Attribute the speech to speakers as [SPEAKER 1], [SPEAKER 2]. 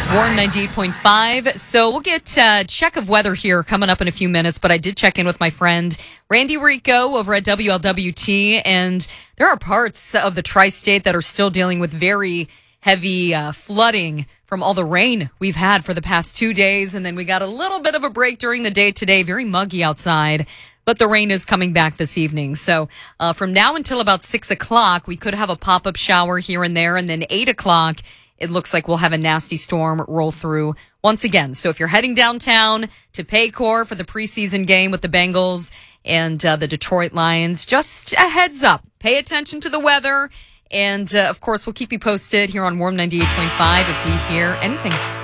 [SPEAKER 1] Warm 98.5. So we'll get a check of weather here coming up in a few minutes, but I did check in with my friend Randy Rico over at WLWT, and there are parts of the tri-state that are still dealing with very heavy flooding from all the rain we've had for the past 2 days, and then we got a little bit of a break during the day today. Very muggy outside, but the rain is coming back this evening. So from now until about 6 o'clock, we could have a pop-up shower here and there, and then 8 o'clock, it looks like we'll have a nasty storm roll through once again. So if you're heading downtown to Paycor for the preseason game with the Bengals and the Detroit Lions, just a heads up. Pay attention to the weather. And, of course, we'll keep you posted here on Warm 98.5 if we hear anything.